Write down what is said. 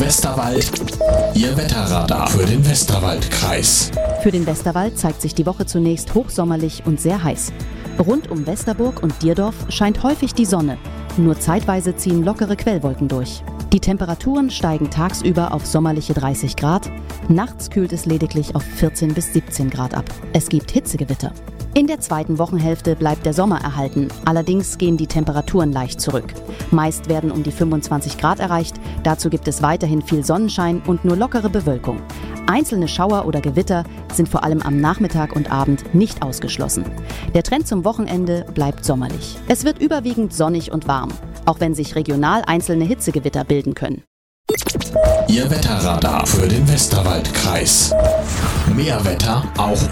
Westerwald, Ihr Wetterradar für den Westerwaldkreis. Für den Westerwald zeigt sich die Woche zunächst hochsommerlich und sehr heiß. Rund um Westerburg und Dierdorf scheint häufig die Sonne. Nur zeitweise ziehen lockere Quellwolken durch. Die Temperaturen steigen tagsüber auf sommerliche 30 Grad. Nachts kühlt es lediglich auf 14 bis 17 Grad ab. Es gibt Hitzegewitter. In der zweiten Wochenhälfte bleibt der Sommer erhalten. Allerdings gehen die Temperaturen leicht zurück. Meist werden um die 25 Grad erreicht. Dazu gibt es weiterhin viel Sonnenschein und nur lockere Bewölkung. Einzelne Schauer oder Gewitter sind vor allem am Nachmittag und Abend nicht ausgeschlossen. Der Trend zum Wochenende bleibt sommerlich. Es wird überwiegend sonnig und warm, auch wenn sich regional einzelne Hitzegewitter bilden können. Ihr Wetterradar für den Westerwaldkreis. Mehr Wetter auch